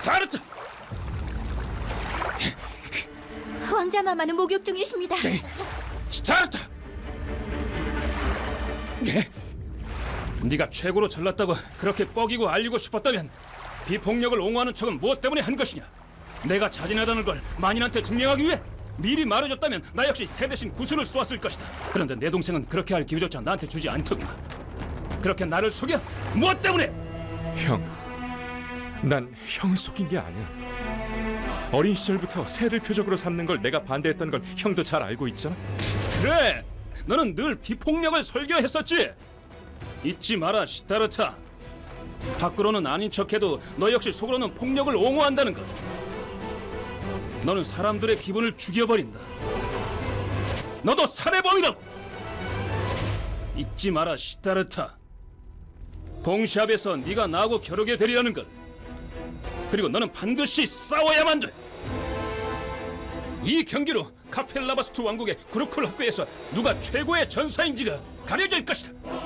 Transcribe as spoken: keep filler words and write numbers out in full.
시타르타! 왕자 마마는 목욕 중이십니다. 시타르타! 네가 최고로 잘났다고 그렇게 뻐기고 알리고 싶었다면 비폭력을 옹호하는 척은 무엇 때문에 한 것이냐? 내가 자진하다는 걸 만인한테 증명하기 위해? 미리 말해줬다면 나 역시 새 대신 구슬을 쏘았을 것이다. 그런데 내 동생은 그렇게 할 기회조차 나한테 주지 않더구나. 그렇게 나를 속여? 무엇 때문에? 형, 난 형을 속인 게 아니야. 어린 시절부터 새를 표적으로 삼는 걸 내가 반대했던 걸 형도 잘 알고 있잖아. 그래, 너는 늘 비폭력을 설교했었지. 잊지 마라, 시타르타. 밖으로는 아닌 척해도 너 역시 속으로는 폭력을 옹호한다는 것. 너는 사람들의 기분을 죽여버린다. 너도 살해범이라고. 잊지 마라, 시타르타. 봉시합에서 네가 나하고 겨루게 되리라는 것. 그리고 너는 반드시 싸워야만 돼. 이 경기로 카펠라바스투 왕국의 구르쿨 학교에서 누가 최고의 전사인지가 가려질 것이다.